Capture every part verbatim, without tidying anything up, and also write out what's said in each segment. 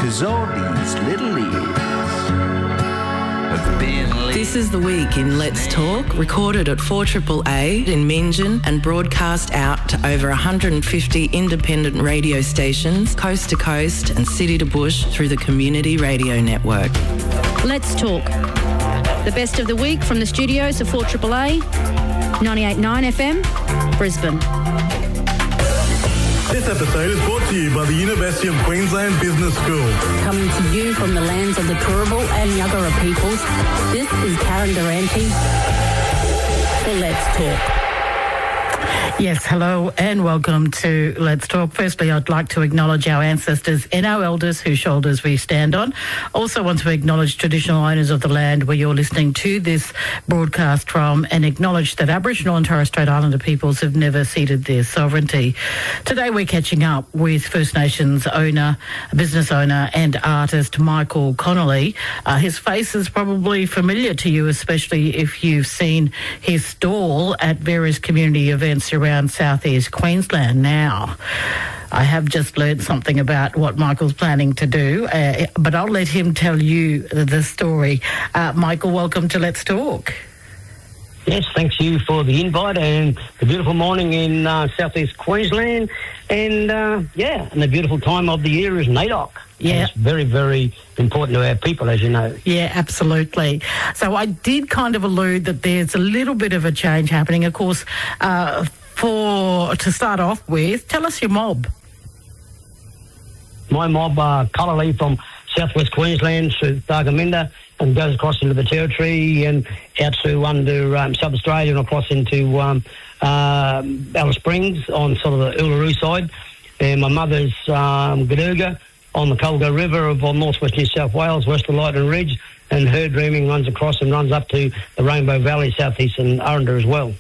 'cause all these little ears have been lit. This is the week in Let's Talk, recorded at four A A A in Meanjin and broadcast out to over one hundred fifty independent radio stations, coast to coast and city to bush through the Community Radio Network. Let's Talk. The best of the week from the studios of four A A A, ninety-eight point nine F M, Brisbane. This episode is brought to you by the University of Queensland Business School. Coming to you from the lands of the Turrbal and Yuggera peoples, this is Karen Durante for Let's Talk. Yes, hello and welcome to Let's Talk. Firstly, I'd like to acknowledge our ancestors and our elders whose shoulders we stand on. Also want to acknowledge traditional owners of the land where you're listening to this broadcast from, and acknowledge that Aboriginal and Torres Strait Islander peoples have never ceded their sovereignty. Today we're catching up with First Nations owner, business owner and artist Michael Connolly. Uh, his face is probably familiar to you, especially if you've seen his stall at various community events around southeast Queensland. Now, I have just learned something about what Michael's planning to do, uh, but I'll let him tell you the story. Uh, Michael, welcome to Let's Talk. Yes, thanks you for the invite and the beautiful morning in uh, southeast Queensland. And, uh, yeah, and the beautiful time of the year is NAIDOC. Yeah. And it's very, very important to our people, as you know. Yeah, absolutely. So I did kind of allude that there's a little bit of a change happening. Of course, uh, for to start off with, tell us your mob. My mob, uh, Cullally from southwest Queensland to Dargaminda, and goes across into the Territory and out to under um, South Australia and across into um, uh, Alice Springs on sort of the Uluru side. And my mother's um, Gadurga on the Colga River of on northwest New South Wales, west of Lytton Ridge, and her dreaming runs across and runs up to the Rainbow Valley, southeastern Aranda as well.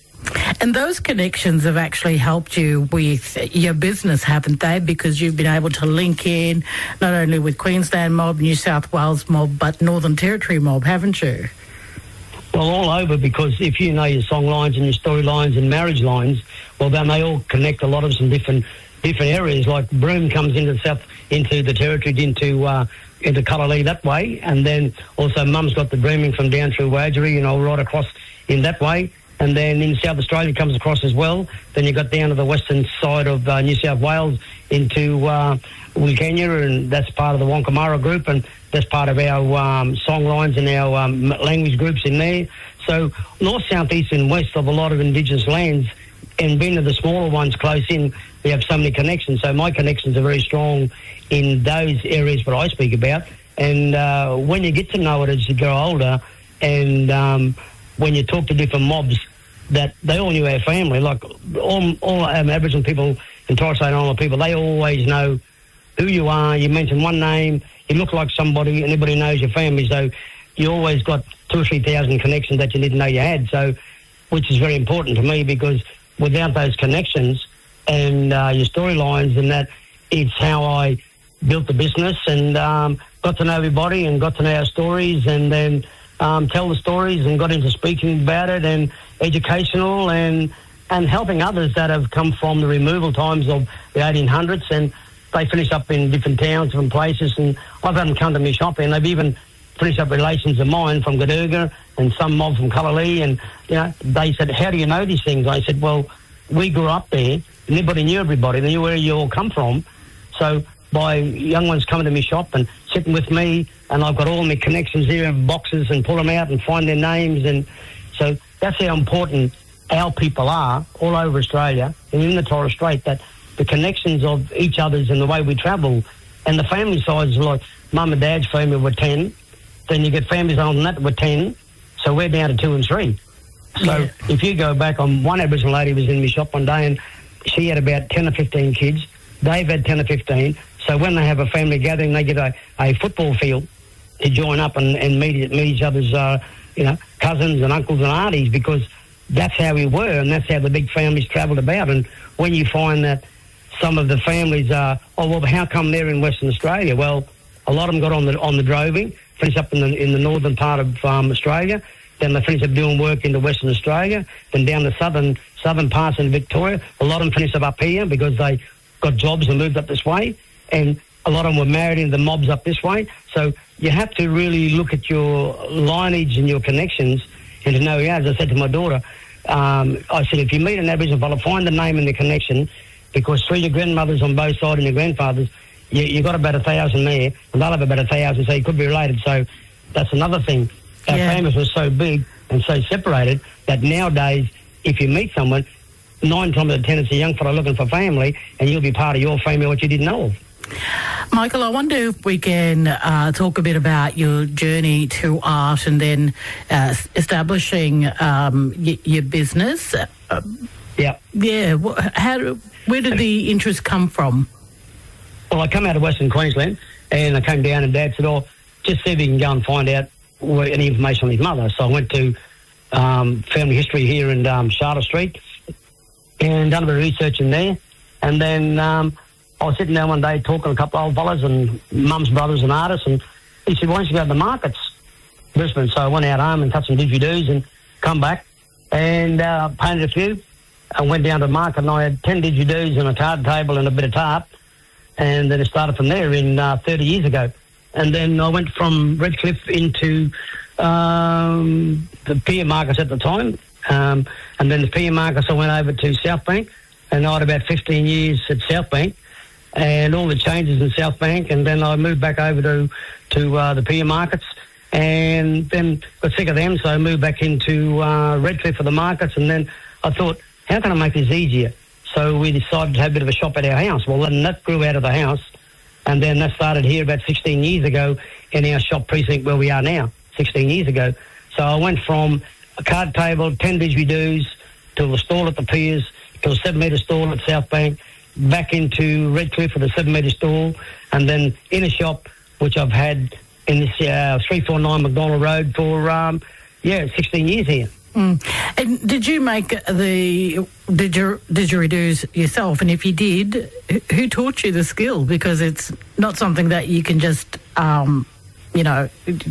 And those connections have actually helped you with your business, haven't they? Because you've been able to link in not only with Queensland mob, New South Wales mob, but Northern Territory mob, haven't you? Well, all over, because if you know your song lines and your story lines and marriage lines, well, then they all connect a lot of some different different areas. Like Broome comes into the south, into the Territory, into uh, into Cullally that way, and then also Mum's got the dreaming from down through Wadgery, you know, right across in that way. And then in South Australia comes across as well. Then you got down to the western side of uh, New South Wales into uh, Wilcannia, and that's part of the Wonkamara group, and that's part of our um, song lines and our um, language groups in there. So north, south, east and west of a lot of Indigenous lands, and being to the smaller ones close in, we have so many connections. So my connections are very strong in those areas that I speak about. And uh, when you get to know it as you grow older, and um, when you talk to different mobs, that they all knew our family. Like all, all um, Aboriginal people and Torres Strait Islander people, they always know who you are. You mention one name, you look like somebody, and everybody knows your family. So you always got two or three thousand connections that you didn't know you had. So, which is very important to me, because without those connections and uh, your storylines and that, it's how I built the business and um, got to know everybody and got to know our stories, and then Um, tell the stories and got into speaking about it and educational and and helping others that have come from the removal times of the eighteen hundreds, and they finish up in different towns, different places, and I've had them come to me shopping, and they've even finished up relations of mine from Gadurga and some mob from Cullally, and you know, they said, how do you know these things? I said, well, we grew up there, and everybody knew everybody, they knew where you all come from. So by young ones coming to me shop and sitting with me, and I've got all my connections there in boxes and pull them out and find their names. And so that's how important our people are all over Australia and in the Torres Strait, that the connections of each other's and the way we travel, and the family sides, like mum and dad's family were ten, then you get families older than that were ten, so we're down to two and three. So yeah. If you go back on, one Aboriginal lady was in my shop one day, and she had about ten or fifteen kids. They've had ten or fifteen. So when they have a family gathering, they get a, a football field to join up and, and meet, meet each other's, uh, you know, cousins and uncles and aunties, because that's how we were, and that's how the big families travelled about. And when you find that some of the families are, oh, well, how come they're in Western Australia? Well, a lot of them got on the on the droving, finished up in the in the northern part of um, Australia. Then they finished up doing work into Western Australia. Then down the southern southern parts in Victoria, a lot of them finished up up here because they got jobs and moved up this way. And a lot of them were married into the mobs up this way. So you have to really look at your lineage and your connections and to know, yeah, as I said to my daughter, um, I said, if you meet an Aboriginal fella, find the name and the connection, because through your grandmothers on both sides and your grandfathers, you, you got about a thousand there, and they'll have about a thousand, so you could be related. So that's another thing. Our Yeah. families were so big and so separated that nowadays, if you meet someone, nine times out of ten, it's a young fella looking for family, and you'll be part of your family what you didn't know of. Michael, I wonder if we can uh, talk a bit about your journey to art and then uh, establishing um, y- your business. Uh, Yeah. yeah, wh- how? do- Where did the interest come from? Well, I come out of Western Queensland, and I came down, and Dad said, oh, just see if you can go and find out where, any information on his mother. So I went to um, Family History here in um, Charlotte Street and done a bit of research in there. And then um, I was sitting there one day talking to a couple of old fellas and mum's brothers and artists, and he said, why don't you go to the markets, Brisbane? So I went out home and cut some didgeridoos and come back and uh, painted a few. I went down to the market and I had ten didgeridoos and a card table and a bit of tarp. And then it started from there in uh, thirty years ago. And then I went from Redcliffe into um, the pier markets at the time. Um, and then the pier markets I went over to South Bank. And I had about fifteen years at South Bank and all the changes in South Bank. And then I moved back over to, to uh, the pier markets. And then got sick of them, so I moved back into uh, Redcliffe for the markets. And then I thought, how can I make this easier? So we decided to have a bit of a shop at our house. Well, then that grew out of the house. And then that started here about sixteen years ago in our shop precinct where we are now, sixteen years ago. So I went from a card table, ten didgeridoos, to a stall at the piers, to a seven-metre stall at South Bank, back into Redcliffe with a seven-metre stall, and then in a shop, which I've had in this uh, three forty-nine McDonald Road for, um, yeah, sixteen years here. Mm. And did you make the didger, didgeridoos yourself? And if you did, who taught you the skill? Because it's not something that you can just, um, you know,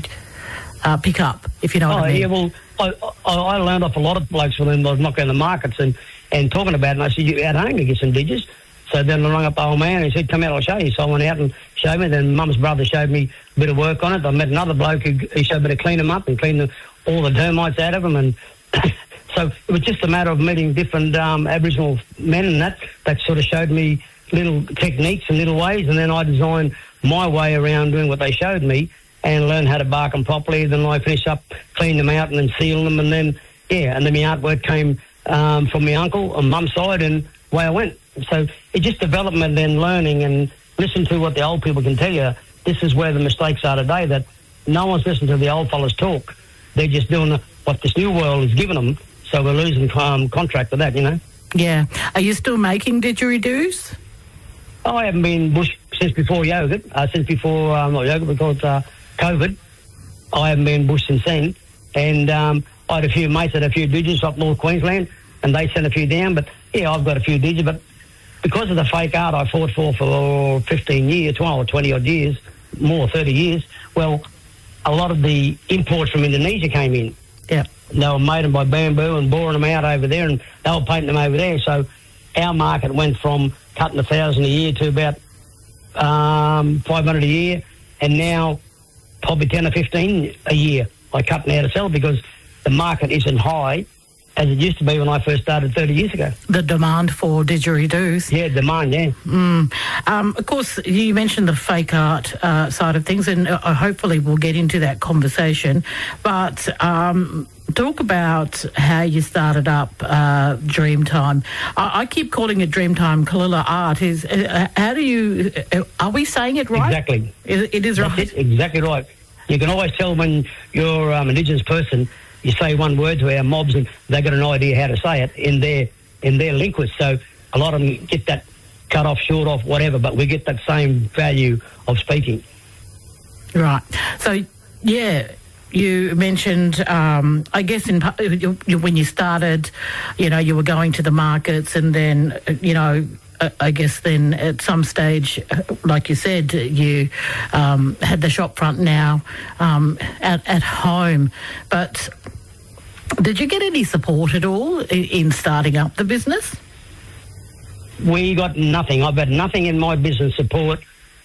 uh, pick up, if you know oh, what I mean. Yeah, well, I, I, I learned off a lot of blokes when I was knocking the markets and, and talking about it. And I said, you at home to get some digits. So then I rang up the old man and he said, come out, I'll show you. So I went out and showed me. Then Mum's brother showed me a bit of work on it. I met another bloke who, who showed me to clean them up and clean the, all the termites out of them. And so it was just a matter of meeting different um, Aboriginal men, and that, that sort of showed me little techniques and little ways. And then I designed my way around doing what they showed me and learned how to bark them properly. Then I finished up, cleaned them out and then sealed them. And then, yeah, and then my artwork came um, from my uncle on mum's side, and away I went. So it just development and learning, and listen to what the old people can tell you. This is where the mistakes are today, that no one's listening to the old fellas talk. They're just doing what this new world is giving them, so we're losing um, contract with that, you know. Yeah. Are you still making didgeridoos? Oh, I haven't been bush since before yogurt, uh, since before, um, not yogurt, because uh, COVID. I haven't been bush since then. And um, I had a few mates that had a few digits up North Queensland, and they sent a few down. But, yeah, I've got a few digits. But because of the fake art I fought for for fifteen years, twelve or twenty-odd years, more, thirty years, well, a lot of the imports from Indonesia came in. Yeah. They were made them by bamboo and boring them out over there, and they were painting them over there. So our market went from cutting a thousand a year to about um, five hundred a year, and now probably ten or fifteen a year I cut now to sell, because the market isn't high as it used to be when I first started thirty years ago. The demand for didgeridoos. Yeah, demand, yeah. Mm. Um, of course, you mentioned the fake art uh, side of things, and uh, hopefully we'll get into that conversation. But um, talk about how you started up uh, Dreamtime. I, I keep calling it Dreamtime Kalilla Art. Is uh, how do you? Uh, are we saying it right? Exactly. It, it is That's right. it, exactly right. You can always tell when you're um, an Indigenous person. You say one word to our mobs, and they got an idea how to say it in their in their linguist. So a lot of them get that cut off, short off, whatever. But we get that same value of speaking. Right. So yeah. You mentioned, um, I guess, in you, you, when you started, you know, you were going to the markets, and then, you know, I, I guess then at some stage, like you said, you um, had the shop front now um, at, at home. But did you get any support at all in, in starting up the business? We got nothing. I've had nothing in my business support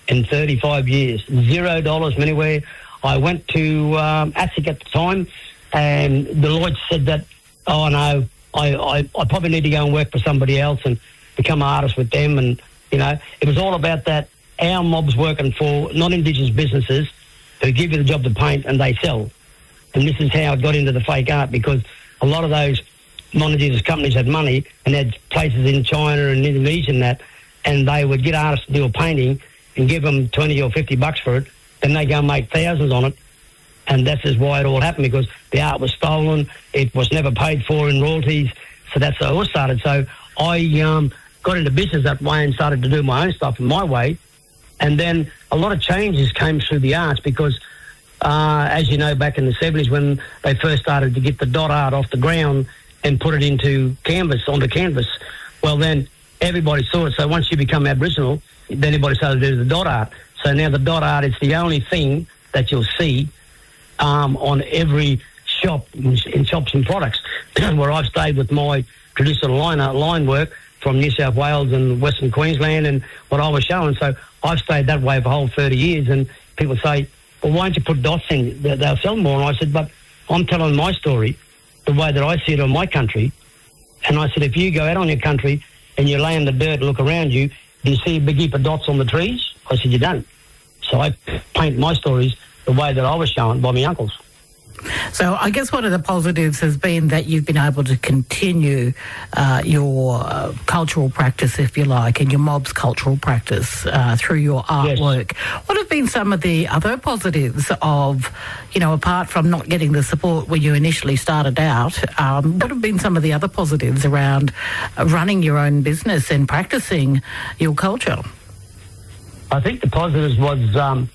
in thirty-five years. Zero dollars from anywhere. I went to um, ASIC at the time, and Deloitte said that, oh, no, I, I, I probably need to go and work for somebody else and become an artist with them. And, you know, it was all about that. Our mob's working for non-Indigenous businesses who give you the job to paint and they sell. And this is how I got into the fake art, because a lot of those non-Indigenous companies had money and had places in China and Indonesia and that, and they would get artists to do a painting and give them twenty or fifty bucks for it. Then they go and make thousands on it. And that's just why it all happened, because the art was stolen. It was never paid for in royalties. So that's how it all started. So I um, got into business that way and started to do my own stuff in my way. And then a lot of changes came through the arts because, uh, as you know, back in the seventies when they first started to get the dot art off the ground and put it into canvas, onto canvas, well, then everybody saw it. So once you become Aboriginal, then everybody started to do the dot art. So now the dot art is the only thing that you'll see um, on every shop, in, in shops and products, where I've stayed with my traditional line art, line work from New South Wales and Western Queensland and what I was showing. So I've stayed that way for a whole thirty years, and people say, well, why don't you put dots in? They'll sell more. And I said, but I'm telling my story the way that I see it on my country. And I said, if you go out on your country and you lay in the dirt and look around you, do you see a big heap of dots on the trees? I said, you don't. So I paint my stories the way that I was shown by my uncles. So I guess one of the positives has been that you've been able to continue uh, your uh, cultural practice, if you like, and your mob's cultural practice uh, through your artwork. Yes. What have been some of the other positives of, you know, apart from not getting the support when you initially started out, um, what have been some of the other positives around running your own business and practicing your culture? I think the positives was um,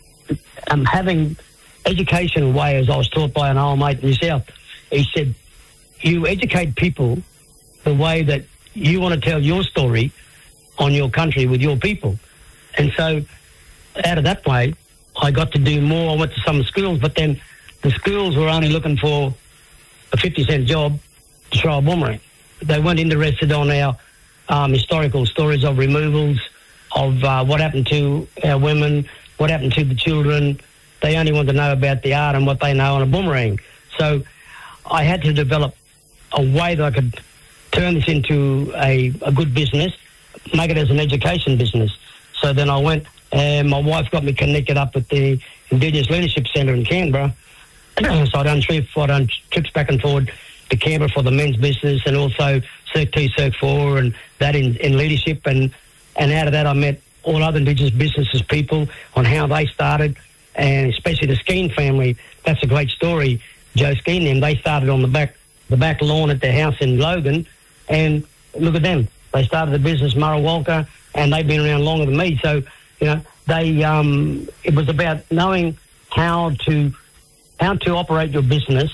um, having education way, as I was taught by an old mate in the South. He said, you educate people the way that you want to tell your story on your country with your people. And so out of that way, I got to do more. I went to some schools, but then the schools were only looking for a fifty cent job to throw a boomerang. They weren't interested on our um, historical stories of removals, of uh, what happened to our women, what happened to the children. They only want to know about the art and what they know on a boomerang. So I had to develop a way that I could turn this into a, a good business, make it as an education business. So then I went, and my wife got me connected up with the Indigenous Leadership Centre in Canberra. So I done trips, I done trips back and forward to Canberra for the men's business, and also Circ two, Circ four, and that in, in leadership. And, and out of that, I met all other Indigenous businesses people on how they started. And especially the Skeen family, that's a great story. Joe Skeen, and they started on the back the back lawn at their house in Logan, and look at them. They started the business Murrawalka, and they've been around longer than me. So, you know, they um, it was about knowing how to how to operate your business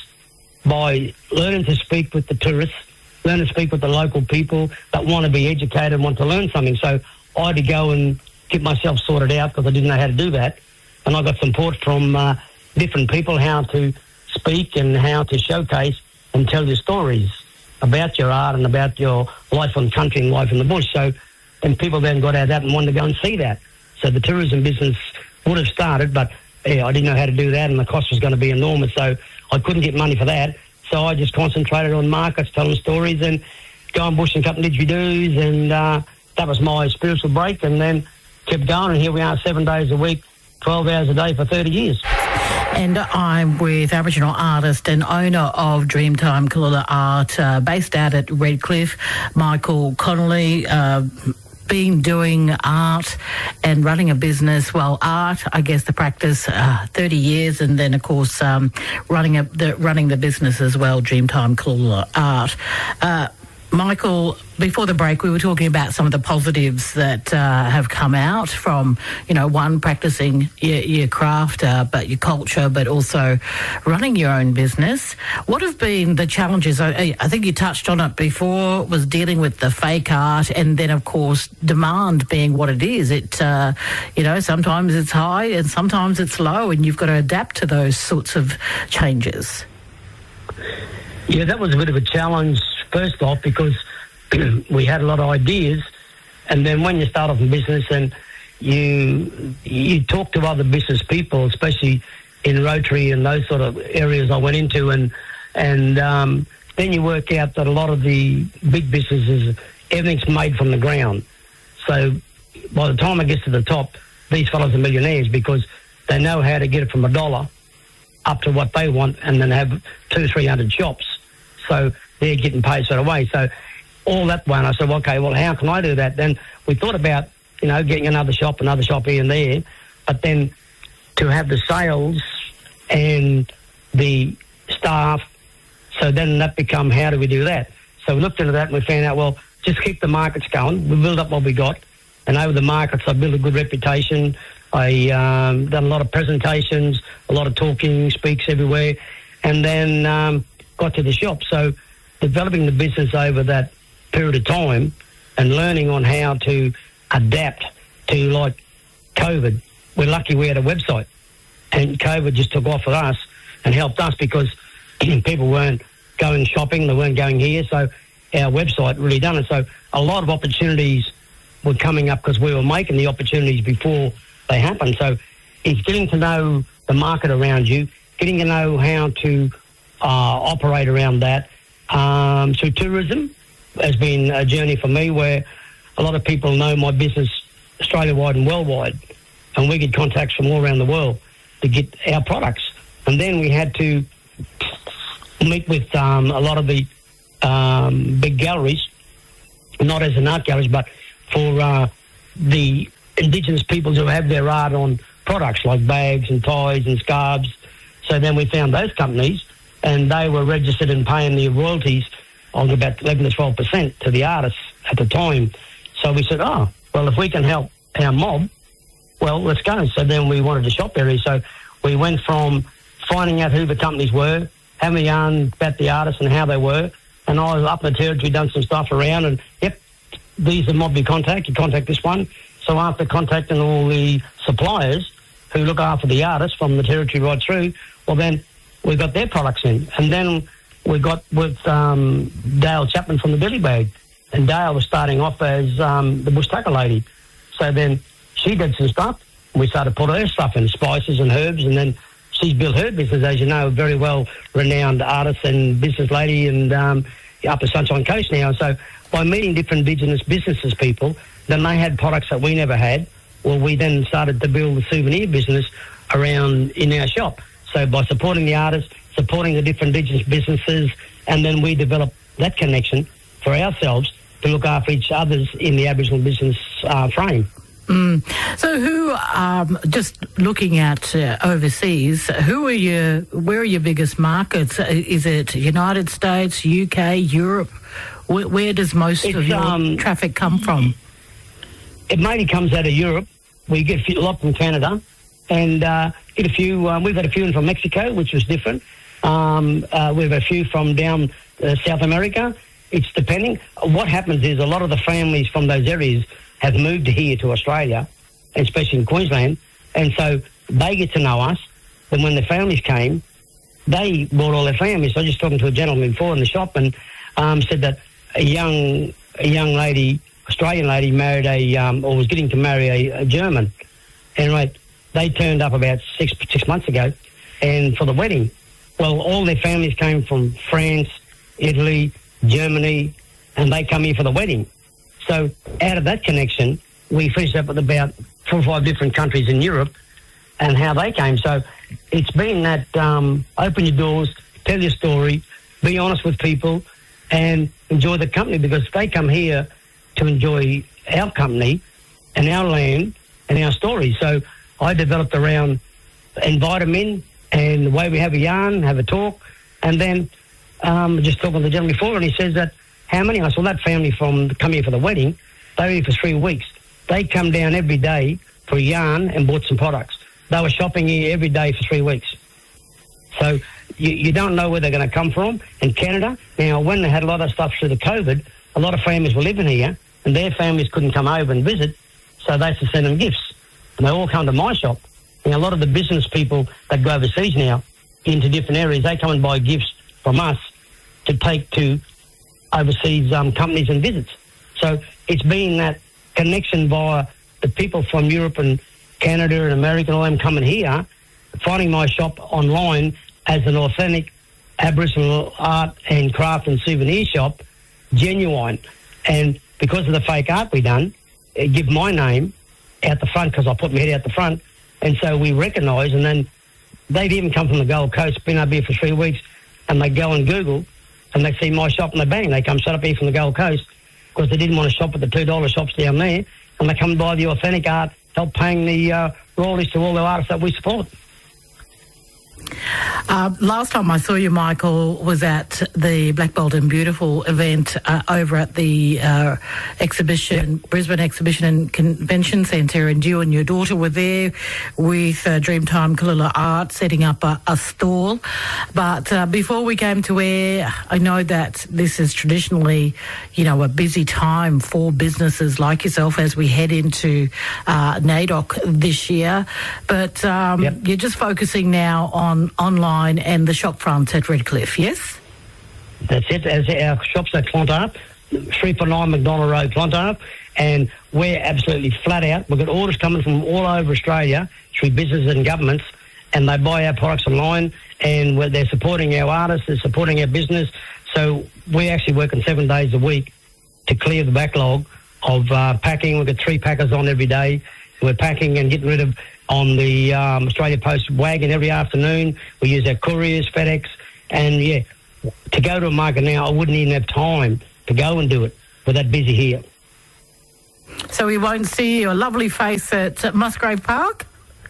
by learning to speak with the tourists, learn to speak with the local people that want to be educated and want to learn something. So I had to go and get myself sorted out because I didn't know how to do that. And I got support from uh, different people how to speak and how to showcase and tell your stories about your art and about your life on country and life in the bush. So, and people then got out of that and wanted to go and see that. So the tourism business would have started, but yeah, I didn't know how to do that, and the cost was going to be enormous. So I couldn't get money for that. So I just concentrated on markets, telling stories, and going bush and cutting didgeridoos, and uh, that was my spiritual break. And then kept going, and here we are, seven days a week, twelve hours a day for thirty years. And I'm with Aboriginal artist and owner of Dreamtime Kalula Art, uh, based out at Redcliffe, Michael Connolly. Uh, been doing art and running a business, well, art, I guess the practice, uh, thirty years, and then, of course, um, running, a, the, running the business as well, Dreamtime Kalula Art. Uh, Michael, before the break, we were talking about some of the positives that uh, have come out from, you know, one, practicing your, your craft, uh, but your culture, but also running your own business. What have been the challenges? I, I think you touched on it before, was dealing with the fake art, and then, of course, demand being what it is. It, uh, you know, sometimes it's high and sometimes it's low, and you've got to adapt to those sorts of changes. Yeah, that was a bit of a challenge, first off, because we had a lot of ideas, and then when you start off in business and you you talk to other business people, especially in Rotary and those sort of areas I went into, and and um, then you work out that a lot of the big businesses, everything's made from the ground. So by the time it gets to the top, these fellows are millionaires because they know how to get it from a dollar up to what they want, and then have two, three hundred shops. So they're getting paid straight away. So all that one, I said, well, okay, well, how can I do that? Then we thought about, you know, getting another shop, another shop here and there, but then to have the sales and the staff, so then that become, how do we do that? So we looked into that and we found out, well, just keep the markets going. We build up what we got, and over the markets, I built a good reputation. I um, done a lot of presentations, a lot of talking, speaks everywhere, and then um, got to the shop. So developing the business over that period of time and learning on how to adapt to, like, COVID. We're lucky we had a website, and COVID just took off with us and helped us because people weren't going shopping, they weren't going here, so our website really done it. So a lot of opportunities were coming up because we were making the opportunities before they happened. So it's getting to know the market around you, getting to know how to uh, operate around that. Um, so tourism has been a journey for me where a lot of people know my business Australia-wide and worldwide, and we get contacts from all around the world to get our products. And then we had to meet with um, a lot of the um, big galleries, not as an art galleries, but for uh, the Indigenous peoples who have their art on products like bags and ties and scarves. So then we found those companies, and they were registered and paying the royalties on about eleven to twelve percent to the artists at the time. So we said, oh, well, if we can help our mob, well, let's go. So then we wanted a shop area. So we went from finding out who the companies were, having a yarn about the artists and how they were, and I was up in the territory, done some stuff around, and, yep, these are mob you contact, you contact this one. So after contacting all the suppliers who look after the artists from the territory right through, well, then we got their products in. And then we got with um, Dale Chapman from the Billy Bag, and Dale was starting off as um, the Bush Tucker lady. So then she did some stuff. We started putting her stuff in, spices and herbs, and then she's built her business, as you know, a very well-renowned artist and business lady, and um, up the Sunshine Coast now. So by meeting different Indigenous businesses people, then they had products that we never had. Well, we then started to build the souvenir business around in our shop. So by supporting the artists, supporting the different Indigenous businesses, and then we developed that connection for ourselves to look after each other's in the Aboriginal business uh, frame. Mm. So who, um, just looking at uh, overseas, who are your, where are your biggest markets? Is it United States, U K, Europe? Where, where does most it's, of your um, traffic come from? It mainly comes out of Europe. We get a, few, a lot from Canada, and uh, get a few, um, we've had a few in from Mexico, which was different. Um, uh, we've had a few from down uh, South America. It's depending. What happens is a lot of the families from those areas have moved here to Australia, especially in Queensland, and so they get to know us. And when the families came, they brought all their families. So I was just talking to a gentleman before in the shop, and um, said that a young a young lady, Australian lady, married a um, or was getting to marry a, a German, and right, they turned up about six six months ago, and for the wedding, well, all their families came from France, Italy, Germany, and they come here for the wedding. So out of that connection, we finished up with about four or five different countries in Europe and how they came. So it's been that um, open your doors, tell your story, be honest with people, and enjoy the company, because they come here to enjoy our company and our land and our story. So I developed around, invite them in, and the way we have a yarn, have a talk, and then um, just talking to the gentleman before, and he says that, how many? I saw that family from come here for the wedding. They were here for three weeks. They come down every day for a yarn and bought some products. They were shopping here every day for three weeks. So you, you don't know where they're going to come from. In Canada, now when they had a lot of stuff through the COVID, a lot of families were living here, and their families couldn't come over and visit, so they had to send them gifts. And they all come to my shop. And a lot of the business people that go overseas now into different areas, they come and buy gifts from us to take to overseas um, companies and visits. So it's been that connection via the people from Europe and Canada and America and all them coming here, finding my shop online as an authentic Aboriginal art and craft and souvenir shop, genuine. And because of the fake art we done, it give my name out the front because I put my head out the front. And so we recognise, and then they'd even come from the Gold Coast, been up here for three weeks, and they go and Google, and they see my shop, and they bang, they come straight up here from the Gold Coast because they didn't want to shop at the two dollar shops down there, and they come and buy the authentic art, help paying the uh, royalties to all the artists that we support. Uh, last time I saw you, Michael, was at the Black Bold and Beautiful event uh, over at the uh, exhibition, yep. Brisbane Exhibition and Convention Centre, and you and your daughter were there with uh, Dreamtime Kalula Art setting up a, a stall. But uh, before we came to air, I know that this is traditionally, you know, a busy time for businesses like yourself as we head into uh, NAIDOC this year. But um, yep. you're just focusing now on online and the shop front at Redcliffe, yes? That's it. As our shops at Clontarf, three four nine McDonald Road, Clontarf, and we're absolutely flat out. We've got orders coming from all over Australia through businesses and governments, and they buy our products online, and they're supporting our artists, they're supporting our business. So we're actually working seven days a week to clear the backlog of uh, packing. We've got three packers on every day. We're packing and getting rid of on the um, Australia Post wagon every afternoon. We use our couriers, FedEx, and yeah, to go to a market now, I wouldn't even have time to go and do it. We're that busy here. So we won't see your lovely face at Musgrave Park?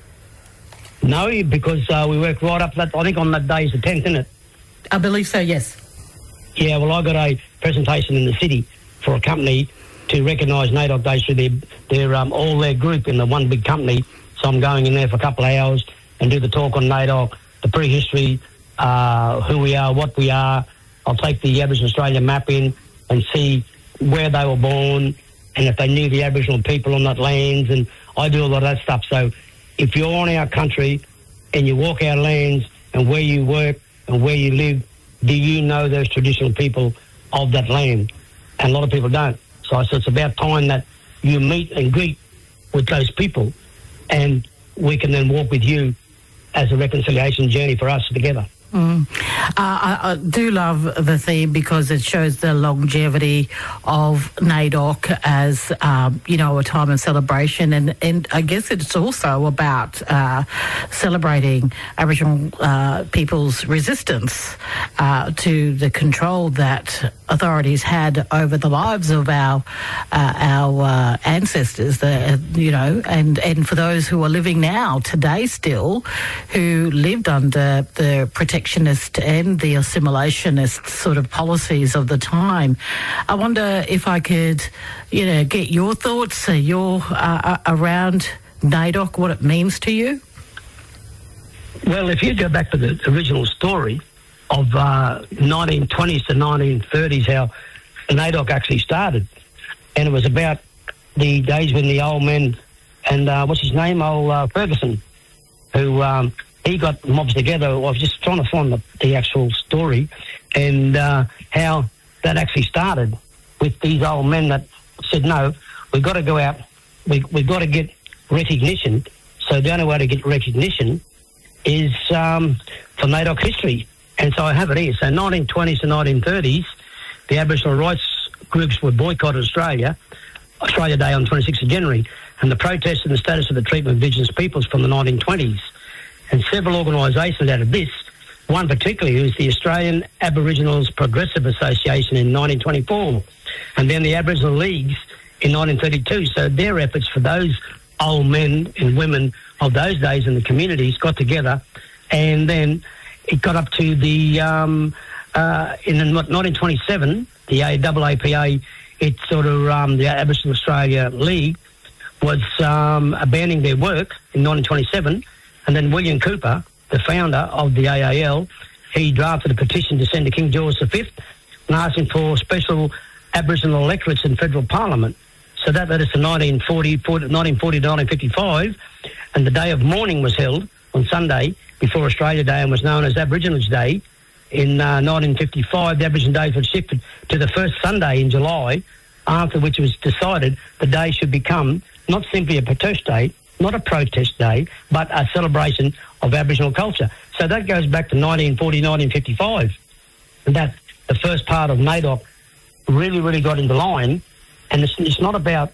No, because uh, we work right up that, I think on that day is the tenth, isn't it? I believe so, yes. Yeah, well, I got a presentation in the city for a company to recognise NAIDOC Day through their, their um, all their group in the one big company. So I'm going in there for a couple of hours and do the talk on NAIDOC, the prehistory, uh, who we are, what we are. I'll take the Aboriginal Australia map in and see where they were born and if they knew the Aboriginal people on that lands, and I do a lot of that stuff. So if you're on our country and you walk our lands and where you work and where you live, do you know those traditional people of that land? And a lot of people don't. So I said it's about time that you meet and greet with those people, and we can then walk with you as a reconciliation journey for us together. Mm. Uh, I, I do love the theme because it shows the longevity of NAIDOC as, um, you know, a time of celebration. And, and I guess it's also about uh, celebrating Aboriginal uh, people's resistance uh, to the control that authorities had over the lives of our uh, our uh, ancestors, the, you know, and, and for those who are living now, today still, who lived under the protection and the assimilationist sort of policies of the time. I wonder if I could, you know, get your thoughts, uh, your uh, around NAIDOC, what it means to you. Well, if you go back to the original story of uh, nineteen twenties to nineteen thirties, how NAIDOC actually started, and it was about the days when the old men and uh, what's his name, old uh, Ferguson, who. Um, He got mobs together. I was just trying to find the, the actual story and uh, how that actually started with these old men that said, no, we've got to go out, we, we've got to get recognition. So the only way to get recognition is um, for NAIDOC history. And so I have it here. So nineteen twenties to nineteen thirties, the Aboriginal rights groups were boycotted Australia, Australia Day on the twenty-sixth of January, and the protest and the status of the treatment of Indigenous peoples from the nineteen twenties. And several organisations out of this, one particularly was the Australian Aboriginals Progressive Association in nineteen twenty-four, and then the Aboriginal Leagues in nineteen thirty-two. So their efforts for those old men and women of those days in the communities got together, and then it got up to the, um, uh, in the nineteen twenty-seven, the A A P A, it sort of, um, the Aboriginal Australia League was um, abandoning their work in nineteen twenty-seven. And then William Cooper, the founder of the A A L, he drafted a petition to send to King George the Fifth and asking for special Aboriginal electorates in federal parliament. So that led us to nineteen forty, nineteen forty to nineteen fifty-five, and the day of mourning was held on Sunday before Australia Day and was known as Aboriginals Day. In uh, nineteen fifty-five, the Aboriginal Days was shifted to the first Sunday in July, after which it was decided the day should become not simply a protest day, not a protest day, but a celebration of Aboriginal culture. So that goes back to nineteen forty, nineteen fifty-five, and that the first part of NAIDOC really, really got into line. And it's, it's not about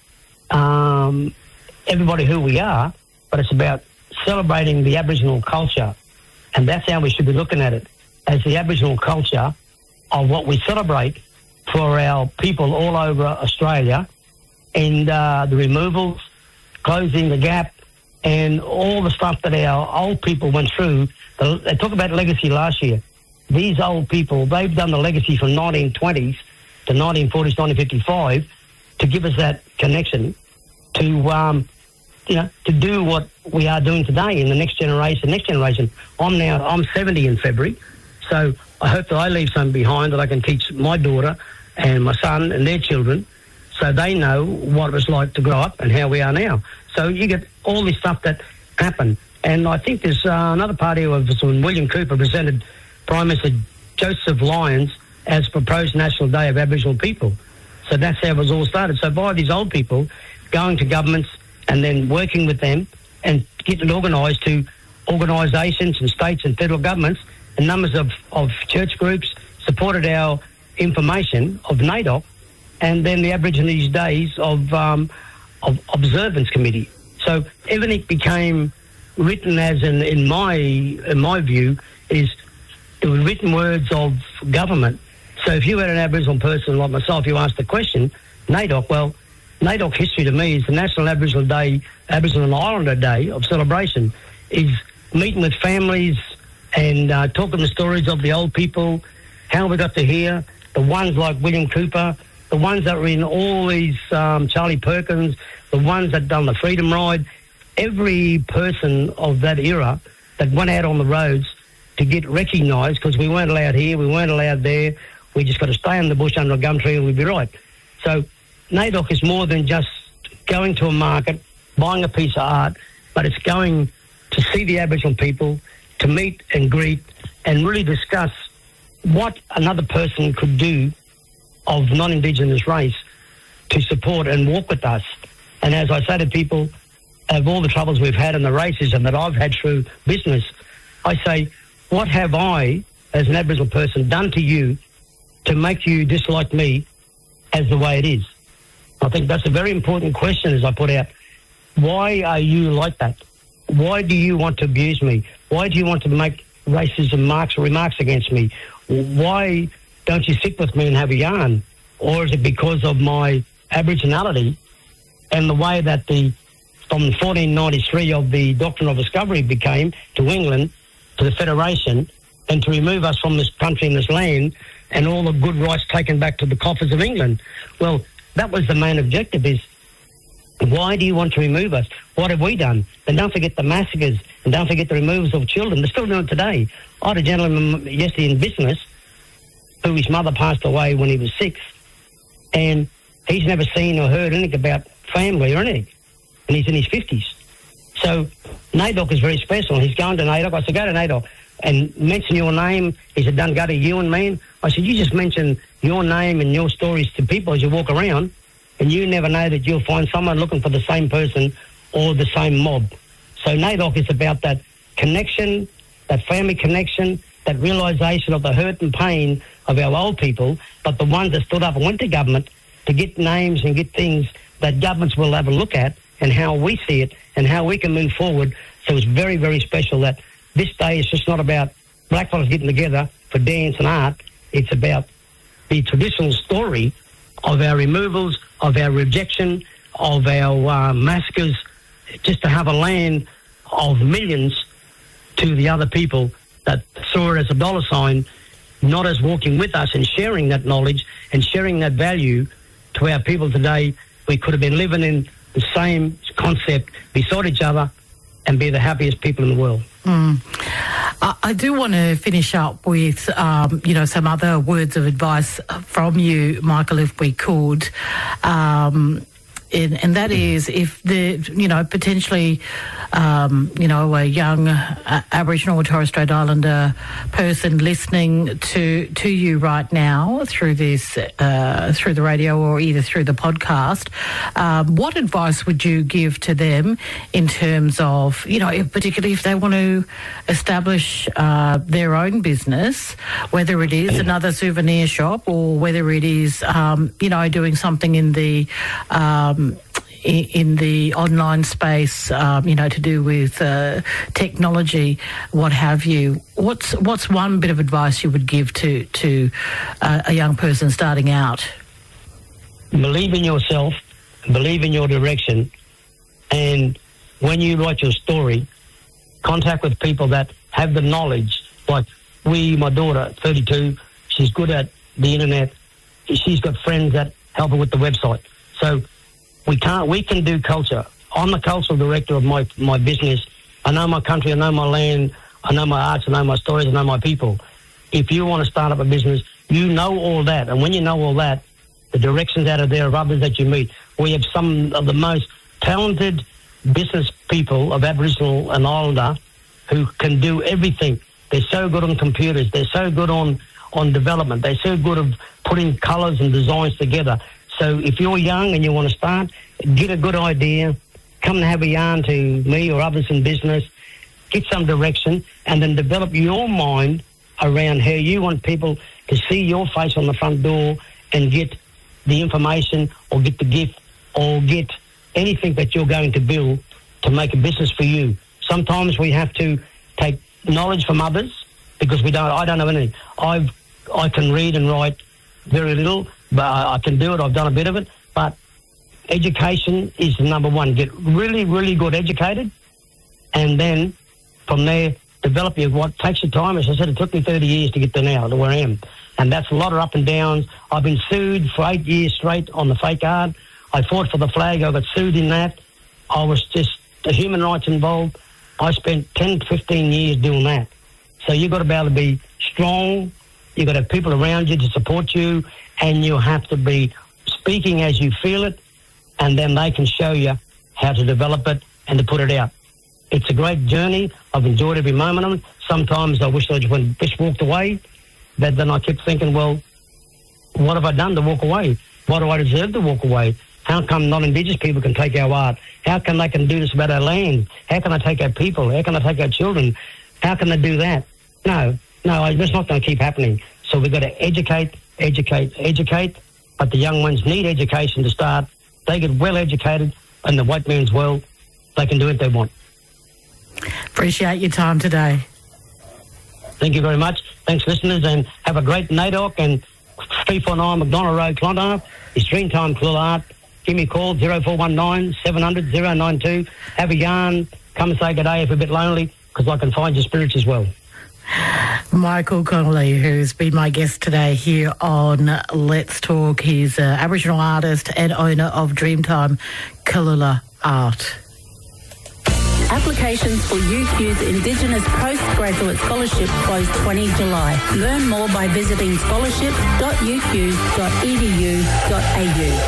um, everybody who we are, but it's about celebrating the Aboriginal culture. And that's how we should be looking at it, as the Aboriginal culture of what we celebrate for our people all over Australia, and uh, the removals, closing the gap, and all the stuff that our old people went through. They talk about legacy last year. These old people, they've done the legacy from nineteen twenties to nineteen forties, nineteen fifty-five to give us that connection to, um, you know, to do what we are doing today in the next generation. Next generation. I'm now, I'm seventy in February, so I hope that I leave something behind that I can teach my daughter and my son and their children, so they know what it was like to grow up and how we are now. So you get all this stuff that happened. And I think there's uh, another part here of when William Cooper presented Prime Minister Joseph Lyons as proposed National Day of Aboriginal People. So that's how it was all started. So by these old people going to governments and then working with them and getting organised to organisations and states and federal governments, and numbers of, of church groups supported our information of NAIDOC, and then the Aborigines Days of, um, of Observance Committee. So everything became written as, in, in my in my view, is it was written words of government. So if you had an Aboriginal person like myself, you asked the question, NAIDOC, well, NAIDOC history to me is the National Aboriginal Day, Aboriginal and Islander Day of celebration, is meeting with families and uh, talking the stories of the old people, how we got to here, the ones like William Cooper, the ones that were in all these, um, Charlie Perkins, the ones that done the Freedom Ride, every person of that era that went out on the roads to get recognised, because we weren't allowed here, we weren't allowed there, we just got to stay in the bush under a gum tree and we'd be right. So NAIDOC is more than just going to a market, buying a piece of art, but it's going to see the Aboriginal people, to meet and greet and really discuss what another person could do of non-Indigenous race to support and walk with us. And as I say to people, of all the troubles we've had in the racism that I've had through business, I say, what have I, as an Aboriginal person, done to you to make you dislike me as the way it is? I think that's a very important question, as I put out. Why are you like that? Why do you want to abuse me? Why do you want to make racism marks or remarks against me? Why don't you sit with me and have a yarn? Or is it because of my Aboriginality and the way that the from fourteen ninety-three of the Doctrine of Discovery became to England, to the Federation, and to remove us from this country and this land and all the good rights taken back to the coffers of England? Well, that was the main objective, is why do you want to remove us? What have we done? And don't forget the massacres, and don't forget the removals of children. They're still doing it today. I had a gentleman yesterday in business who his mother passed away when he was six, and he's never seen or heard anything about family or anything, and he's in his fifties. So NAIDOC is very special. He's going to NAIDOC. I said, go to NAIDOC and mention your name. He said, don't go to you and me. I said, you just mention your name and your stories to people as you walk around, and you never know that you'll find someone looking for the same person or the same mob. So NAIDOC is about that connection, that family connection, that realisation of the hurt and pain of our old people, but the ones that stood up and went to government to get names and get things that governments will have a look at and how we see it and how we can move forward. So it's very, very special that this day is just not about blackfellas getting together for dance and art. It's about the traditional story of our removals, of our rejection, of our uh, massacres, just to have a land of millions to the other people that saw it as a dollar sign, not as walking with us and sharing that knowledge and sharing that value to our people today. We could have been living in the same concept beside each other and be the happiest people in the world. Mm. I, I do want to finish up with, um, you know, some other words of advice from you, Michael, if we could. Um, in, and that is if the, you know, potentially, um, you know, a young uh, Aboriginal or Torres Strait Islander person listening to to you right now through this, uh, through the radio or either through the podcast, um, what advice would you give to them in terms of, you know, if, particularly if they want to establish uh, their own business, whether it is another souvenir shop or whether it is, um, you know, doing something in the um, in, in the online space, um, you know, to do with uh, technology, what have you. What's what's one bit of advice you would give to to uh, a young person starting out? Believe in yourself, believe in your direction, and when you write your story, contact with people that have the knowledge. Like we, my daughter, thirty-two, she's good at the internet. She's got friends that help her with the website. So we can't, we can do culture. I'm the cultural director of my, my business. I know my country, I know my land, I know my arts, I know my stories, I know my people. If you want to start up a business, you know all that. And when you know all that, the directions out of there of others that you meet. We have some of the most talented business people of Aboriginal and Islander who can do everything. They're so good on computers. They're so good on, on development. They're so good at putting colours and designs together. So if you're young and you want to start, get a good idea, come and have a yarn to me or others in business, get some direction, and then develop your mind around how you want people to see your face on the front door and get the information or get the gift or get anything that you're going to build to make a business for you. Sometimes we have to take knowledge from others because we don't. I don't know anything. I've I can read and write very little, but I, I can do it. I've done a bit of it. But education is the number one. Get really, really good educated, and then from there develop your what takes your time. As I said, it took me thirty years to get to now to where I am, and that's a lot of up and downs. I've been sued for eight years straight on the fake art. I fought for the flag. I got sued in that. I was just the human rights involved. I spent ten to fifteen years doing that. So you've got to be able to be strong. You've got to have people around you to support you, and you have to be speaking as you feel it, and then they can show you how to develop it and to put it out. It's a great journey. I've enjoyed every moment of it. Sometimes I wish I just, went, just walked away, but then I kept thinking, well, what have I done to walk away? Why do I deserve to walk away? How come non-Indigenous people can take our art? How come they can do this about our land? How can I take our people? How can I take our children? How can they do that? No, no, it's not going to keep happening. So we've got to educate, educate, educate. But the young ones need education to start. They get well educated in the white man's world. They can do what they want. Appreciate your time today. Thank you very much. Thanks, listeners, and have a great N A D O C and three forty-nine McDonald Road, Clontarf. It's Dreamtime Cool Art. Give me a call, zero four one nine, seven hundred, zero nine two. Have a yarn. Come and say good day if you're a bit lonely, because I can find your spirits as well. Michael Connolly, who's been my guest today here on Let's Talk. He's an Aboriginal artist and owner of Dreamtime Kalula Art. Applications for U Q's Indigenous Postgraduate Scholarship close the twentieth of July. Learn more by visiting scholarship dot u q dot e d u dot a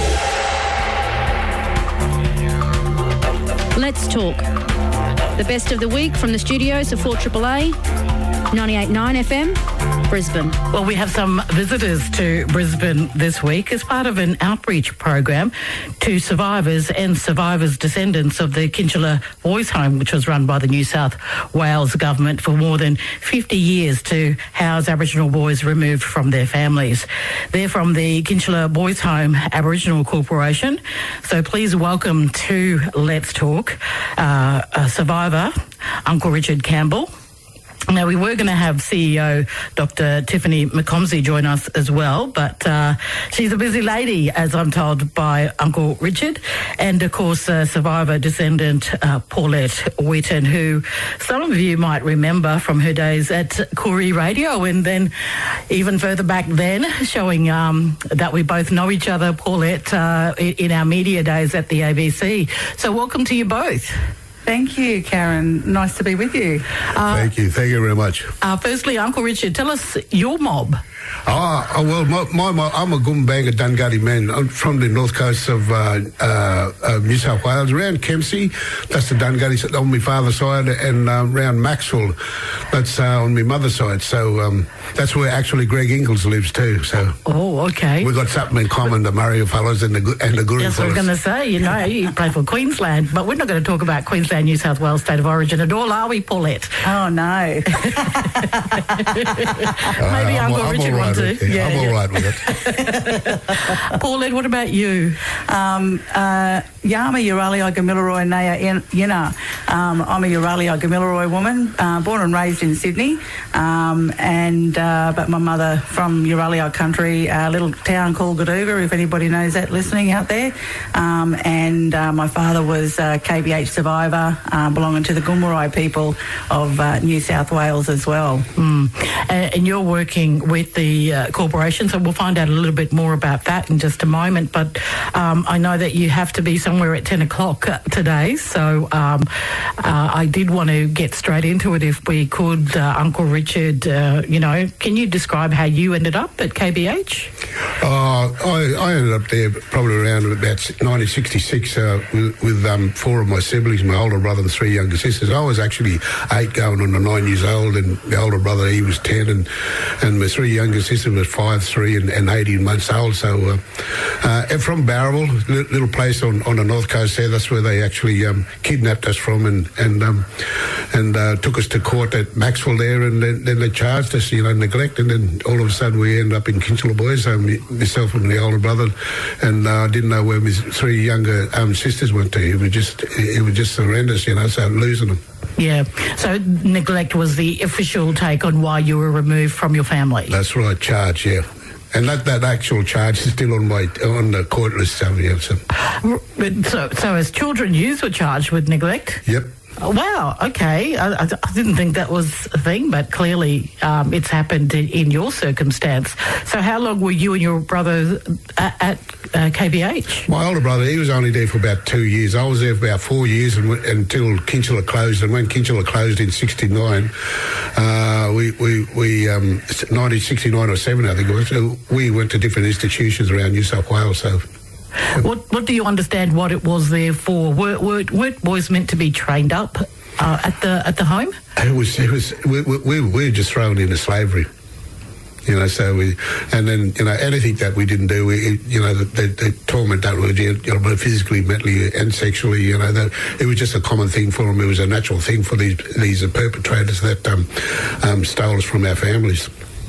u. Let's talk. The best of the week from the studios of four A A A, ninety-eight point nine F M, Brisbane. Well, we have some visitors to Brisbane this week as part of an outreach program to survivors and survivors' descendants of the Kinchela Boys Home, which was run by the New South Wales government for more than fifty years to house Aboriginal boys removed from their families. They're from the Kinchela Boys Home Aboriginal Corporation. So please welcome to Let's Talk uh, a survivor, Uncle Richard Campbell. Now, we were going to have C E O Doctor Tiffany McComsey join us as well, but uh, she's a busy lady, as I'm told by Uncle Richard, and, of course, uh, survivor descendant uh, Paulette Wheaton, who some of you might remember from her days at Koori Radio, and then even further back then, showing um, that we both know each other, Paulette, uh, in our media days at the A B C. So welcome to you both. Thank you, Karen. Nice to be with you. Uh, Thank you. Thank you very much. Uh, firstly, Uncle Richard, tell us your mob. Oh, oh well, my, my, my, I'm a Goombanga Dunghutti man. I'm from the north coast of uh, uh, uh, New South Wales, around Kempsey. That's the Dunghutti on my father's side, and um, around Maxwell, that's uh, on my mother's side. So um, that's where actually Greg Ingles lives too. So oh, okay. We've got something in common, the Murray fellas and the and the Gooding fellas. That's what I was going to say. You know, you play for Queensland, but we're not going to talk about Queensland, New South Wales state of origin at all, are we, Paulette? Oh no. Maybe uh, Uncle I'm, Richard I'm wants to. Yeah, I'm yeah. all right with it. Paulette, what about you? Um, uh, Yama Uralia Gamilaroi Naya Yina. Um, I'm a Uralia Gamilaroi woman, uh, born and raised in Sydney, um, and uh, but my mother from Uralia country, a little town called Gadooga, if anybody knows that listening out there. Um, and uh, my father was a K B H survivor, uh, belonging to the Goomera people of uh, New South Wales as well. Mm. And, and you're working with the uh, corporation, so we'll find out a little bit more about that in just a moment. But um, I know that you have to be somewhere at ten o'clock today, so um, uh, I did want to get straight into it if we could. Uh, Uncle Richard, uh, you know, can you describe how you ended up at K B H? Uh, I, I ended up there probably around about nineteen sixty-six uh, with, with um, four of my siblings, my older brother and three younger sisters. I was actually eight going on to nine years old, and the older brother, he was ten, and, and my three younger sisters was five, three and, and eighteen months old. So uh, uh, and from Barrowville, little place on, on the north coast there, that's where they actually um, kidnapped us from and and um, and uh, took us to court at Maxwell there, and then, then they charged us, you know, neglect, and then all of a sudden we ended up in Kinchela Boys, um, myself and the older brother, and I uh, didn't know where my three younger um, sisters went to. It was just it was just horrendous, you know, so losing them. Yeah, so neglect was the official take on why you were removed from your family. That's right, charge, yeah. And that, that actual charge is still on my on the court list. So, yeah, so. so, so as children, you were charged with neglect? Yep. Oh, wow, okay. I, I, I didn't think that was a thing, but clearly um, it's happened in, in your circumstance. So how long were you and your brother at, at uh, K B H? My older brother, he was only there for about two years. I was there for about four years and, until Kinchela closed. And when Kinchela closed in sixty-nine, uh, we, we, we um, nineteen sixty-nine or seven, I think it was, so we went to different institutions around New South Wales, so... What What do you understand what it was there for? Were, were, weren't boys meant to be trained up uh, at the at the home? It was. It was. We, we, we were just thrown into slavery, you know. So we, and then you know anything that we didn't do, we, you know, they, they torment that word, you know, physically, mentally, and sexually. You know, that it was just a common thing for them. It was a natural thing for these these perpetrators that um, um, stole us from our families.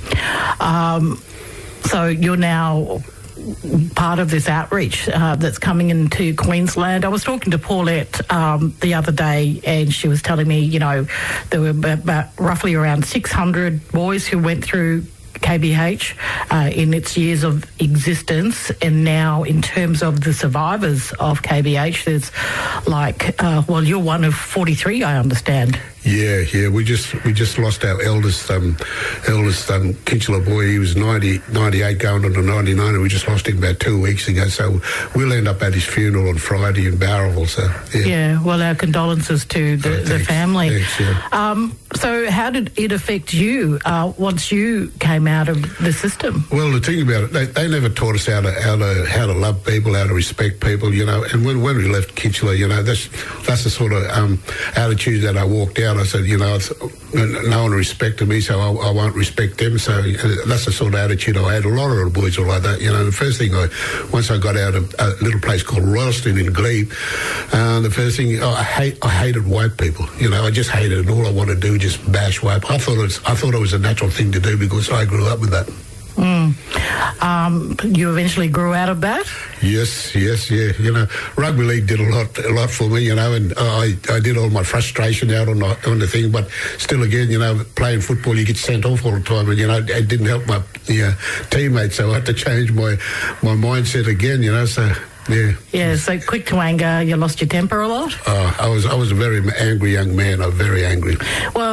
Um. So you're now part of this outreach uh, that's coming into Queensland. I was talking to Paulette um, the other day, and she was telling me, you know, there were about, about roughly around six hundred boys who went through K B H uh, in its years of existence, and now in terms of the survivors of K B H, there's like, uh, well, you're one of forty-three, I understand. Yeah, yeah. We just we just lost our eldest um, eldest um, Kinchela boy. He was ninety, ninety-eight going on to ninety-nine, and we just lost him about two weeks ago. So we'll end up at his funeral on Friday in Barrowville. So yeah. Yeah. Well, our condolences to the, oh, the family. Thanks, yeah. Um, so how did it affect you uh, once you came out of the system? Well, the thing about it, they, they never taught us how to how to how to love people, how to respect people, you know. And when when we left Kinchela, you know, that's that's the sort of um, attitude that I walked out. I said, you know, no one respected me, so I, I won't respect them. So that's the sort of attitude I had. A lot of the boys were like that. You know, the first thing I, once I got out of a little place called Royalston in Glebe, uh, the first thing, oh, I hate, I hated white people. You know, I just hated it. All I wanted to do was just bash white. I thought it was, I thought it was a natural thing to do because I grew up with that. Mm. Um, you eventually grew out of that? Yes, yes, yeah. You know, rugby league did a lot, a lot for me. You know, and I, I did all my frustration out on the, on the thing. But still, again, you know, playing football, you get sent off all the time, and you know, it didn't help my yeah, teammates. So I had to change my my mindset again. You know, so. Yeah. Yeah, so quick to anger, you lost your temper a lot? Uh, I was I was a very angry young man. I was very angry. Well, um,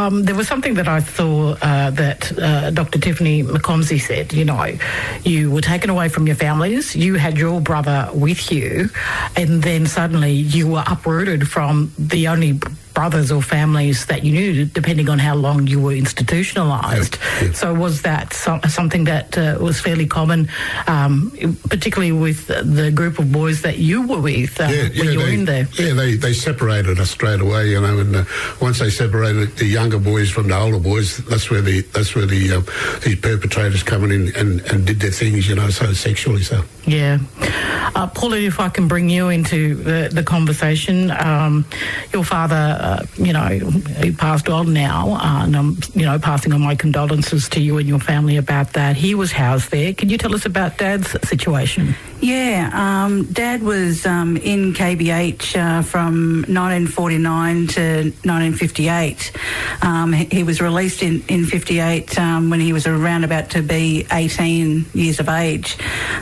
Um, there was something that I saw uh, that uh, Doctor Tiffany McComsey said, you know, you were taken away from your families, you had your brother with you, and then suddenly you were uprooted from the only brothers or families that you knew, depending on how long you were institutionalised. Yep, yep. So was that so- something that uh, was fairly common, um, particularly with the group of boys that you were with uh, yeah, when yeah, you were they, in there? Yeah, they, they separated us straight away, you know, and uh, once they separated the younger boys from the older boys, that's where the that's where the uh, these perpetrators coming in and, and did their things, you know, so sexually so. Yeah. Uh, Paula, if I can bring you into the, the conversation, um, your father, uh, you know, he passed on now, uh, and I'm, you know, passing on my condolences to you and your family about that. He was housed there. Can you tell us about Dad's situation? Yeah, um, Dad was um, in K B H uh, from nineteen forty-nine to nineteen fifty-eight. Um, he, he was released in, in fifty-eight um, when he was around about to be eighteen years of age.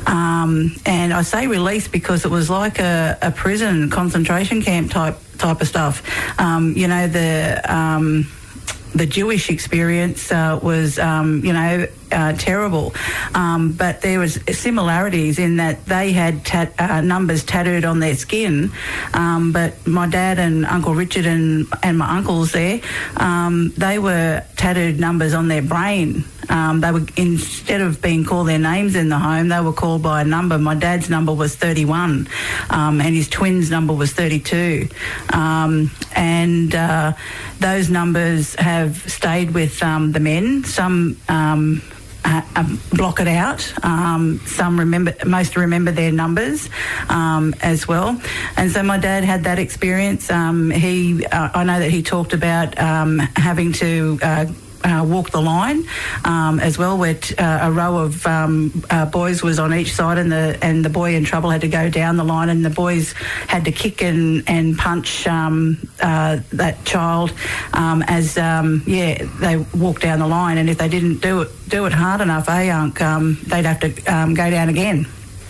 Um, and I say released because it was like a, a prison concentration camp type type of stuff. Um, you know, the... Um, The Jewish experience uh, was, um, you know, uh, terrible, um, but there was similarities in that they had tat- uh, numbers tattooed on their skin, um, but my dad and Uncle Richard and, and my uncles there, um, they were tattooed numbers on their brain. Um, they were, instead of being called their names in the home, they were called by a number. My dad's number was thirty-one, um, and his twins' number was thirty-two. Um, and uh, those numbers have stayed with um, the men. Some um, uh, uh, block it out. Um, some remember, most remember their numbers um, as well. And so my dad had that experience. Um, he, uh, I know that he talked about um, having to Uh, Uh, walk the line um, as well, where t- uh, a row of um, uh, boys was on each side, and the and the boy in trouble had to go down the line, and the boys had to kick and and punch um, uh, that child um, as um, yeah they walked down the line, and if they didn't do it do it hard enough, eh, Unc, um, they'd have to um, go down again.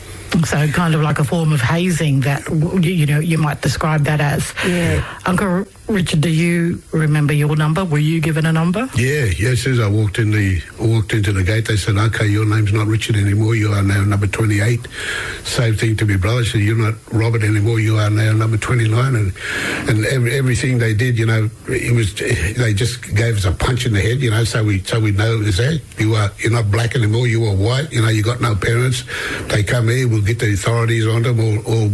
So kind of like a form of hazing that, you know, you might describe that as. Yeah. Uncle Richard, do you remember your number? Were you given a number? Yeah, yes. As I walked in the walked into the gate, they said, "Okay, your name's not Richard anymore. You are now number twenty-eight." Same thing to my brother. Said, "You're not Robert anymore. You are now number twenty-nine." And and every, everything they did, you know, it was they just gave us a punch in the head, you know, so we so we know is that you are you're not black anymore. You are white. You know, you got no parents. They come here. We'll get the authorities on them, or, or